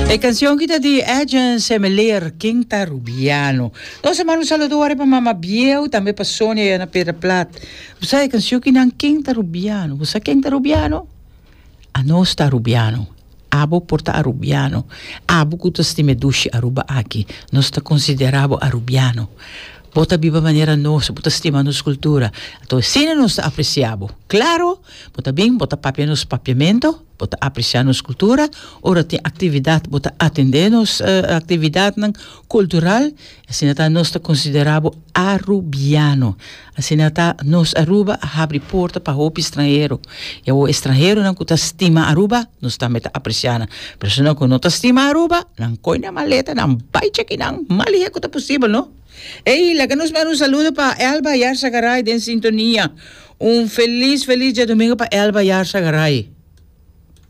E canzone que di Edgen Semeler Quinta Rubiano. Nós chamamos saludare para Mama Biel, também para Sônia e Ana Pedra Plat. Você sabe canzone que não Quinta Rubiano. Você sabe Quinta Rubiano? A nós está Rubiano. Abo porta a Rubiano. Abo que você me duche a Ruba aqui. Nós está considerado a Rubiano. Bota viva maneira nossa, bota estima nossa cultura. Então, se nós apreciamos, claro, bota bem, bota papel nos papiamento, bota apreciar nossa cultura, ora tem atividade, bota atender nossa atividade cultural, assim está nós consideramos arubiano. Assim está nós Aruba abre porta para o estrangeiro. E o estrangeiro não que estima Aruba, nós também está apreciando. Mas se não que não estima Aruba, não coina maleta, não vai cheque, não malia que é possível, não? Ei, laganos mais um saludo para Elba Yarsagaray em sintonia. Feliz dia domingo para Elba Yarsagaray.